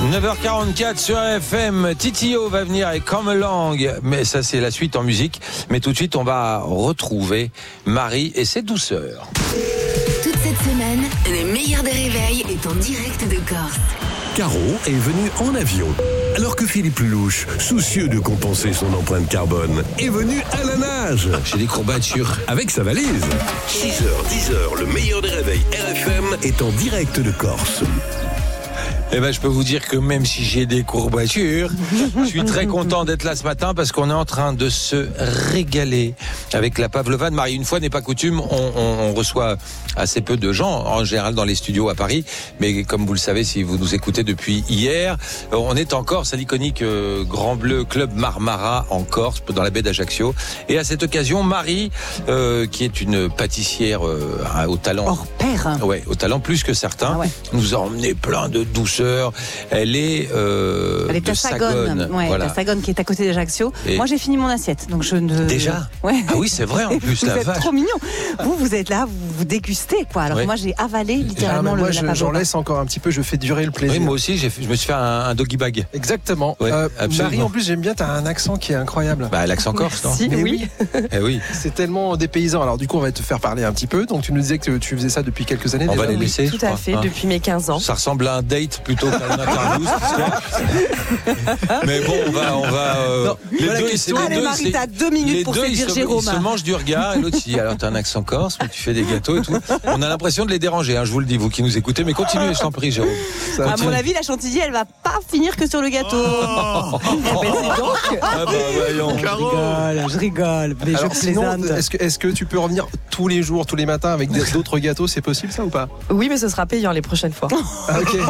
9h44 sur RFM. Titio va venir avec Come Along, mais ça c'est la suite en musique. Mais tout de suite on va retrouver Marie et ses douceurs. Toute cette semaine, le meilleur des réveils est en direct de Corse. Caro est venu en avion, alors que Philippe Lelouch, soucieux de compenser son empreinte carbone, est venu à la nage. J'ai des courbatures. Avec sa valise. 6h, 10h, le meilleur des réveils RFM est en direct de Corse. Eh ben, je peux vous dire que même si j'ai des courbatures, je suis très content d'être là ce matin parce qu'on est en train de se régaler avec la pavlova de Marie. Une fois n'est pas coutume, on reçoit assez peu de gens, en général dans les studios à Paris. Mais comme vous le savez, si vous nous écoutez depuis hier, on est en Corse, à l'iconique Grand Bleu Club Marmara en Corse, dans la baie d'Ajaccio. Et à cette occasion, Marie, qui est une pâtissière au talent... hors pair. Ouais, au talent plus que certains, nous a emmené plein de douceur. Elle est de Sagone. Ouais, voilà. à Sagone qui est à côté d'Ajaccio. Et moi j'ai fini mon assiette, donc je ne. Déjà. Ouais. Ah oui, c'est vrai en plus. Vous la êtes vache. trop mignon. Vous êtes là, vous dégustez quoi. Alors Ouais. moi j'ai avalé littéralement moi, la j'en pavlova. laisse encore un petit peu, je fais durer le plaisir. Oui, moi aussi, je me suis fait un doggy bag. Exactement. Ouais, absolument. Marie, en plus, j'aime bien, t'as un accent qui est incroyable. Bah, l'accent corse, non? Si, Mais oui. Eh oui. C'est tellement dépaysant. Alors, du coup, on va te faire parler un petit peu. Donc, tu nous disais que tu faisais ça depuis quelques années On déjà. va les Oui. laisser. Tout je à crois, fait, hein. depuis mes 15 ans. Ça ressemble à un date plutôt qu'à une interview, cette histoire. Mais bon, on va. Non, voilà la question. Allez, Marie, t'as 2 minutes les pour deux, séduire ils Jérôme. se mangent du regard et l'autre il dit alors t'as un accent corse mais tu fais des gâteaux et tout. On a l'impression de les déranger, hein, je vous le dis, vous qui nous écoutez, mais continuez, je t'en prie, Jérôme. À mon avis, la chantilly, elle va pas finir que sur le gâteau. Mais dis donc. Ah bah voyons. Je rigole, mais Alors, je sinon, plaisante. est-ce que tu peux revenir tous les jours, tous les matins avec d'autres gâteaux? C'est possible, ça, ou pas? Oui, mais ce sera payant les prochaines fois. Ah, ok.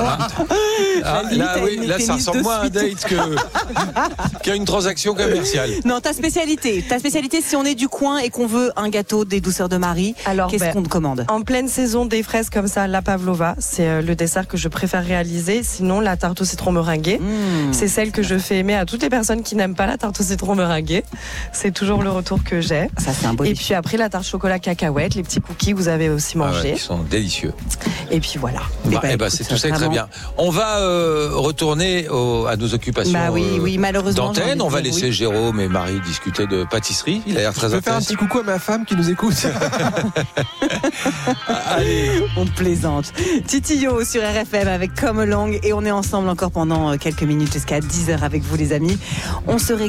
Ah, limite là, à oui, une là, ça tennis ressemble de moins à un date qu'à une transaction commerciale. Non, ta spécialité, si on est du coin et qu'on veut un gâteau des douceurs de Marie, Alors, qu'est-ce qu'on te commande? En pleine saison des fraises comme ça, la pavlova, c'est le dessert que je préfère réaliser. Sinon, la tarte au citron meringuée, c'est celle que je fais aimer à toutes les personnes qui n'aiment pas la tarte au citron meringuée. C'est toujours le retour que j'ai. Ça, c'est un beau Et défi. puis après, la tarte chocolat cacahuète, les petits cookies, vous avez aussi Ah ouais, mangé. ils sont délicieux. Et puis voilà. Bah, ben, écoute, c'est tout ça est très vraiment. bien. On va retourner à nos occupations Bah oui, malheureusement. j'ai d'antenne. envie On de va dire laisser oui. Jérôme et Marie discuter de pâtisserie. Il a l'air très Je peux faire un intéressant. petit coucou à ma femme qui nous écoute. Allez. On plaisante. Titio sur RFM avec Come Along et on est ensemble encore pendant quelques minutes jusqu'à 10h avec vous les amis. On se